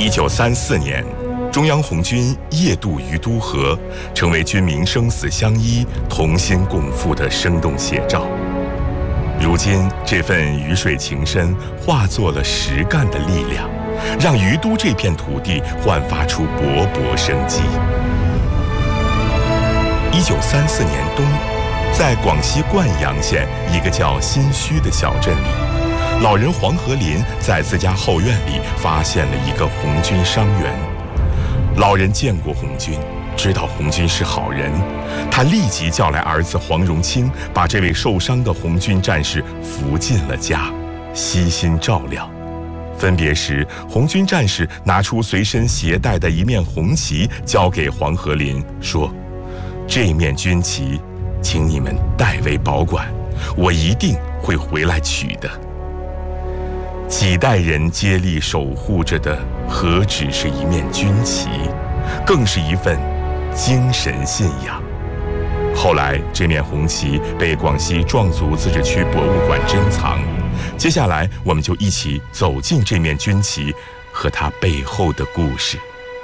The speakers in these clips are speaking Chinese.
1934年，中央红军夜渡于都河，成为军民生死相依、同心共赴的生动写照。如今，这份鱼水情深化作了实干的力量，让于都这片土地焕发出勃勃生机。1934年冬，在广西灌阳县一个叫新圩的小镇里，老人黄和林在自家后院里发现了一个红军伤员。老人见过红军，知道红军是好人，他立即叫来儿子黄荣清，把这位受伤的红军战士扶进了家，悉心照料。分别时，红军战士拿出随身携带的一面红旗，交给黄和林，说：“这面军旗，请你们代为保管，我一定会回来取的。”几代人接力守护着的，何止是一面军旗，更是一份精神信仰。后来，这面红旗被广西壮族自治区博物馆珍藏。接下来，我们就一起走进这面军旗和它背后的故事。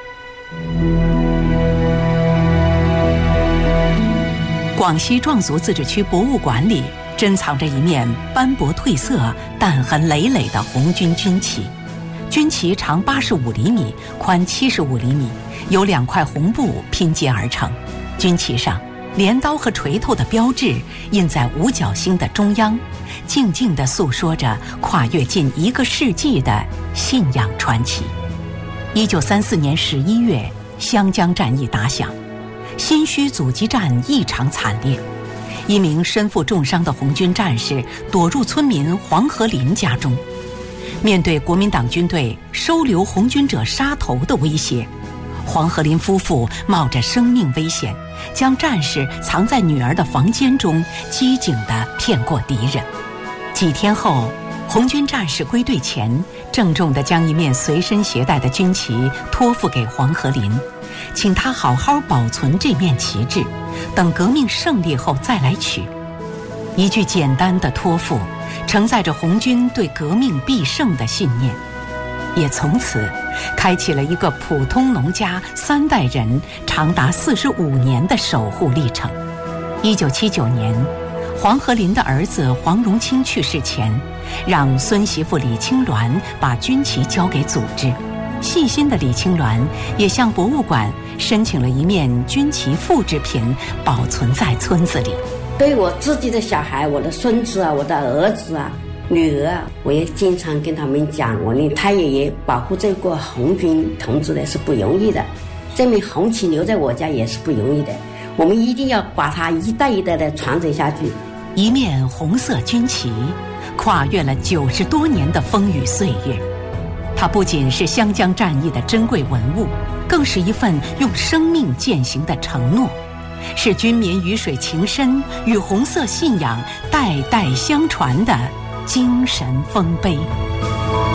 广西壮族自治区博物馆里珍藏着一面斑驳褪色、弹痕累累的红军军旗。军旗长85厘米，宽75厘米，由2块红布拼接而成。军旗上，镰刀和锤头的标志印在五角星的中央，静静地诉说着跨越近1个世纪的信仰传奇。1934年11月，湘江战役打响，新圩阻击战异常惨烈。一名身负重伤的红军战士躲入村民黄和林家中。面对国民党军队收留红军者杀头的威胁，黄和林夫妇冒着生命危险，将战士藏在女儿的房间中，机警地骗过敌人。几天后，红军战士归队前，郑重地将一面随身携带的军旗托付给黄和林，请他好好保存这面旗帜，等革命胜利后再来取。一句简单的托付，承载着红军对革命必胜的信念，也从此开启了一个普通农家3代人长达45年的守护历程。1979年，黄和林的儿子黄荣清去世前，让孙媳妇李青鸾把军旗交给组织。细心的李青鸾也向博物馆申请了一面军旗复制品，保存在村子里。 对我自己的小孩，我的孙子啊，我的儿子啊，女儿啊，我也经常跟他们讲，我令太爷爷保护这个红军同志的是不容易的，这面红旗留在我家也是不容易的，我们一定要把它一代一代的传承下去。 一面红色军旗，跨越了90多年的风雨岁月。它不仅是湘江战役的珍贵文物，更是一份用生命践行的承诺，是军民鱼水情深与红色信仰代代相传的精神丰碑。